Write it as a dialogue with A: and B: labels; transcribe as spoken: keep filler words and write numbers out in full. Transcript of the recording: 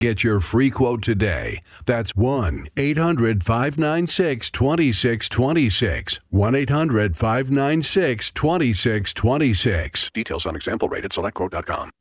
A: Get your free quote today. That's one eight hundred five nine six two six two six. one eight hundred five nine six two six two six. Details on example rate at select quote dot com.